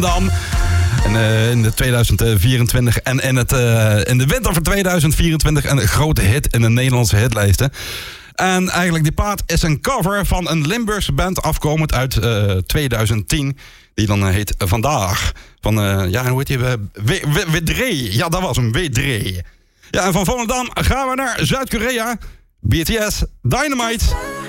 Volendam. En in de 2024 en in de winter van 2024 een grote hit in de Nederlandse hitlijsten. En eigenlijk die plaat is een cover van een Limburgse band afkomend uit 2010. Die dan heet Vandaag. Van, hoe heet die? Wedree. Ja, dat was hem. Wedree. Ja, en van Volendam gaan we naar Zuid-Korea. BTS Dynamite.